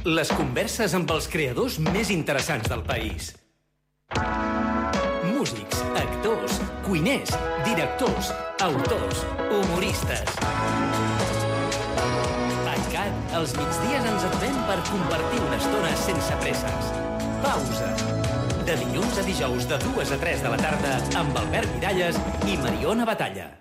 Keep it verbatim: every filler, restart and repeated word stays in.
Les converses amb els creadors més interessants del país. Músics, actors, cuiners, directors, autors, humoristes. A C A T, els migdies ens aturem per compartir una estona sense presses. Pausa. De dilluns a dijous de dues a tres de la tarda amb Albert Miralles i Mariona Batalla.